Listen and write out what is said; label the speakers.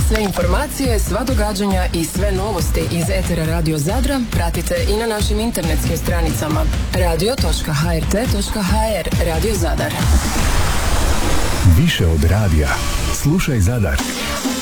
Speaker 1: Sve informacije, sva događanja i sve novosti iz etera Radio Zadra pratite i na našim internetskim stranicama radio.hrt.hr. Radio Zadar.
Speaker 2: Više od radija. Slušaj Zadar.